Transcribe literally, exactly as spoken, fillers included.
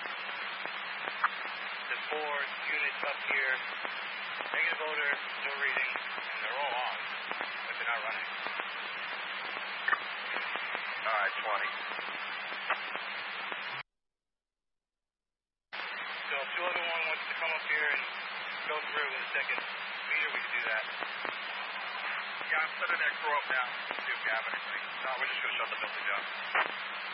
The four units up here, negative odor, no reading, and they're all on, but they're not running. All right, twenty. So if two other one wants to come up here and go through with a second meter, we can do that. Yeah, I'm setting that crew up now. See if we have anything. No, we're just going to shut the building down.